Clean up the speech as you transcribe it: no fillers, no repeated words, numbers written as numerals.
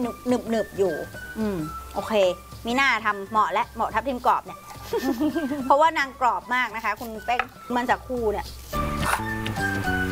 หนึบอยู่โอเคมีหน้าทำเหมาะและเหมาะทับทิมกรอบเนี่ย เพราะว่านางกรอบมากนะคะคุณเป้งมันจากคู่เนี่ย